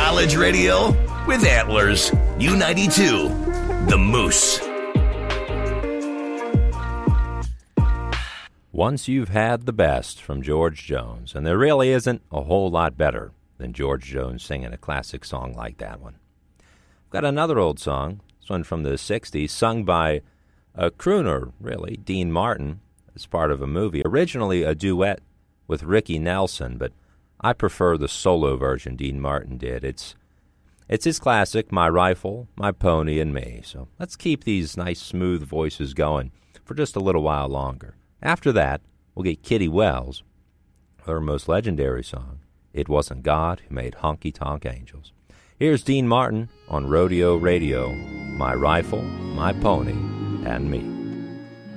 College radio with Antlers. U92, The Moose. Once You've Had the Best from George Jones, and there really isn't a whole lot better than George Jones singing a classic song like that one. I've got another old song, this one from the 60s, sung by a crooner, really, Dean Martin, as part of a movie. Originally a duet with Ricky Nelson, but I prefer the solo version Dean Martin did. It's his classic, My Rifle, My Pony, and Me. So let's keep these nice, smooth voices going for just a little while longer. After that, we'll get Kitty Wells, her most legendary song, It Wasn't God Who Made Honky Tonk Angels. Here's Dean Martin on Rodeo Radio, My Rifle, My Pony, and Me.